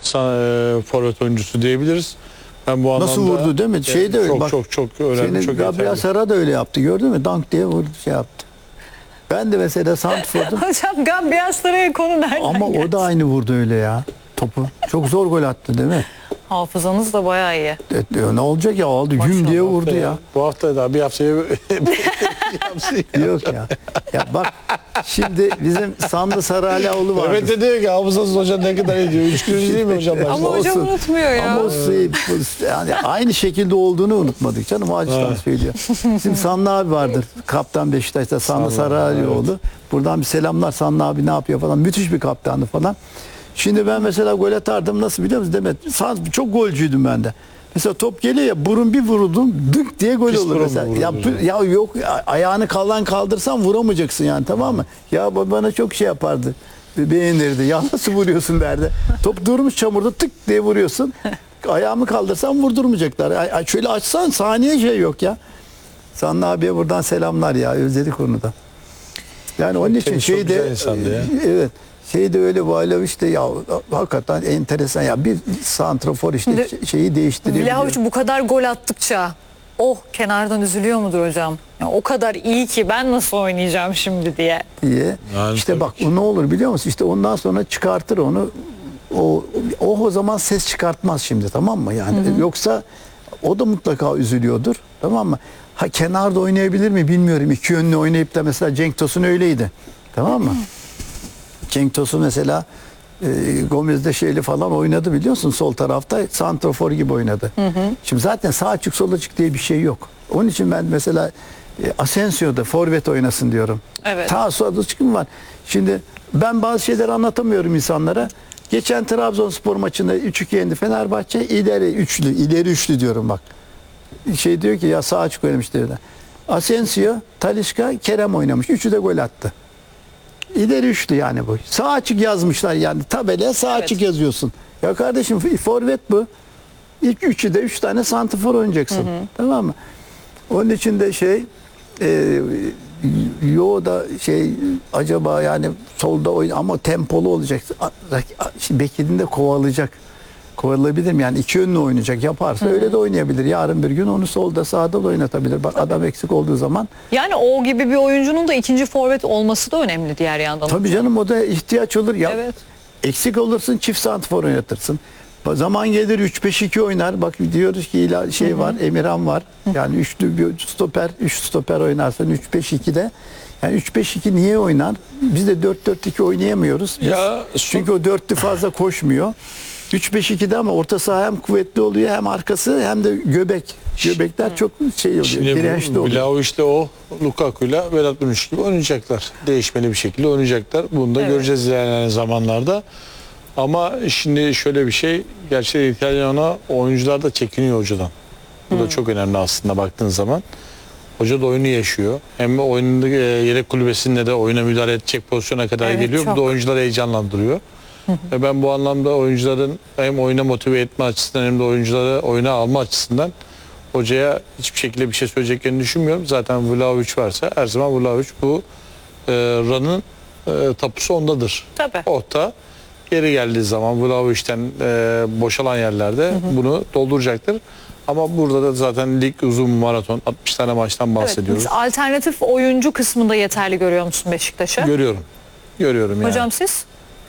forvet oyuncusu diyebiliriz. Ben bu Nasıl anlamda vurdu değil mi? Şey de öyle. çok, Bak, çok önemli. Çok Gabriel yeterli. Sara da öyle yaptı. Gördün mü? Dank diye vurdu, şey yaptı. Ben de mesela Sandford'um Hocam Gabriel Sara'ya konu nereden ama geldi? o da aynı vurdu öyle ya. Topu. Çok zor gol attı değil mi? Hafızanız da bayağı iyi. Ne olacak ya? Aldı güm diye vurdu ya. Bu hafta daha bir haftaya Yok ya. Ya bak şimdi bizim Sanlı Saralioğlu vardı. Evet de diyor ki hafızasız hoca ne kadar ediyor? 3 gün değil mi hocam? Ama olsun. hocam unutmuyor ya. Ama yani aynı şekilde olduğunu unutmadık canım. O açıdan söylüyor. Şimdi Sanlı abi vardır. Kaptan Beşiktaş'ta Sanlı Saralioğlu. Buradan bir selamlar, Sanlı abi ne yapıyor falan. Müthiş bir kaptandı falan. Şimdi ben mesela gol atardım, nasıl biliyor musun Demet? Çok golcüydüm ben de. Mesela top geliyor ya, burun bir vuruldum dık diye gol Pis olur burun mesela. vurulur Ya yok, ayağını kaldırsan vuramayacaksın yani, tamam mı? Ya bana çok şey yapardı. Beğenirdi. Ya nasıl vuruyorsun derdi. Top durmuş çamurda, tık diye vuruyorsun. Ayağımı kaldırsan vurdurmayacaklar. Şöyle açsan saniye şey yok ya. Sanlı abiye buradan selamlar ya. Özledik onu da. Yani onun için Çok güzel insandı ya. Evet. Şey de öyle Vlahovic işte ya, hakikaten enteresan ya, bir santrafor işte şeyi değiştiriyor. Vlahovic bu kadar gol attıkça kenardan üzülüyor mudur hocam? Ya, o kadar iyi ki ben nasıl oynayacağım şimdi diye. diye. Yani İşte bak o ne olur biliyor musun? İşte ondan sonra çıkartır onu. O zaman ses çıkartmaz şimdi, tamam mı? Yani yoksa o da mutlaka üzülüyordur. Tamam mı? Ha, kenarda oynayabilir mi bilmiyorum. İki yönlü oynayıp da mesela Cenk Tosun öyleydi. Tamam mı? Cenk Tosun mesela Gomez'de şeyli falan oynadı, biliyorsun, sol tarafta santrafor gibi oynadı. Şimdi zaten sağ açık sol açık diye bir şey yok. Onun için ben mesela Asensio'da forvet oynasın diyorum. Evet. Sağ sol açık mı var? Şimdi ben bazı şeyleri anlatamıyorum insanlara. Geçen Trabzonspor maçında 3-2 yendi Fenerbahçe, ileri üçlü diyorum bak. Şey diyor ki ya sağ açık oynamış diyor. Asensio, Talisca, Kerem oynamış. Üçü de gol attı. İleri üçlü yani bu. Sağ açık yazmışlar yani. Tabelaya sağ açık yazıyorsun. Ya kardeşim forvet bu. İlk üçü de 3 tane santrafor oynayacaksın. Tamam mı? Onun için de da acaba yani solda oyun ama tempolu olacak. Beklediğinde kovalayabilir mi? Yani iki yönlü oynayacak. Yaparsa öyle de oynayabilir. Yarın bir gün onu solda sağda da oynatabilir. Bak adam eksik olduğu zaman. Yani o gibi bir oyuncunun da ikinci forvet olması da önemli diğer yandan. Tabii canım, o da ihtiyaç olur. Ya, Evet. eksik olursun, çift santrafor oynatırsın. Zaman gelir 3-5-2 oynar. Bak diyoruz ki var, Emirhan var. Yani üçlü bir stoper, 3 stoper oynarsan 3-5-2'de. Yani 3-5-2 niye oynar? Biz de 4-4-2 oynayamıyoruz. Ya, çünkü o dörtlü fazla koşmuyor. 3-5-2'de ama orta saha hem kuvvetli oluyor, hem arkası, hem de göbekler çok oluyor. Dirençli oluyor. Vlahovic'le o Lukaku'yla Vedat Muriç gibi oynayacaklar. Değişmeli bir şekilde oynayacaklar. Bunu da göreceğiz ilerleyen zamanlarda. Ama şimdi şöyle bir şey, gerçekten İtalyan oyuncular da çekiniyor hocadan. Bu da çok önemli aslında baktığın zaman. Hoca da oyunu yaşıyor. Hem oyununda yedek kulübesinde de oyuna müdahale edecek pozisyona kadar geliyor. Çok. Bu da oyuncuları heyecanlandırıyor. Ve ben bu anlamda oyuncuların hem oyuna motive etme açısından hem de oyuncuları oyuna alma açısından hocaya hiçbir şekilde bir şey söyleyeceklerini düşünmüyorum. Zaten Vlahovic varsa her zaman Vlahovic bu ranın tapusu ondadır. Tabii. Orta geri geldiği zaman Vlahovic'ten boşalan yerlerde bunu dolduracaktır. Ama burada da zaten lig uzun maraton, 60 tane maçtan bahsediyoruz. Evet, alternatif oyuncu kısmında yeterli görüyor musun Beşiktaş'ı? Görüyorum yani. Hocam siz?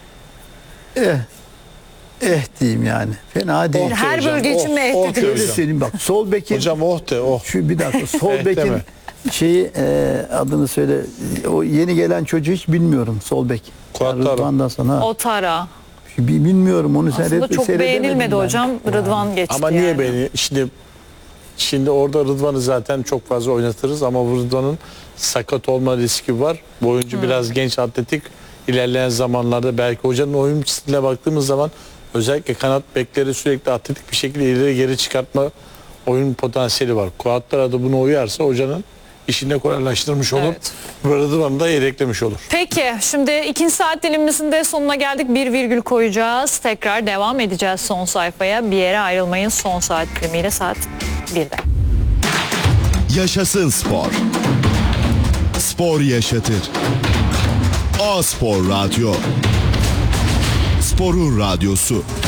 Diyeyim yani. Fena değil. Her hocam, bölge için mi oh Öyle hocam. söyleyeyim bak. Sol bekin. Hocam oh. Şu bir dakika. Sol bekin deme. adını söyle. O yeni gelen çocuğu hiç bilmiyorum. Sol bek. Kuattaro. Rıdvan'dan sonra. Otara. Bilmiyorum onu Aslında çok beğenilmedi hocam. Rıdvan geçti. Ama niye yani. beni? Şimdi orada Rıdvan'ı zaten çok fazla oynatırız ama Rıdvan'ın sakat olma riski var. Bu oyuncu biraz genç, atletik. İlerleyen zamanlarda belki hocanın oyun stiline baktığımız zaman özellikle kanat bekleri sürekli atletik bir şekilde ileri geri çıkartma oyun potansiyeli var. Kuatlara da bunu uyarsa hocanın işini kolaylaştırmış olur. Evet. Rıdvan'ı da yedeklemiş olur. Peki şimdi 2. saat dilimimizin de sonuna geldik. Bir virgül koyacağız. Tekrar devam edeceğiz son sayfaya. Bir yere ayrılmayın. Son saat dilimiyle saat 1'de. Yaşasın spor. Spor yaşatır. O Spor Radyo. Sporun radyosu.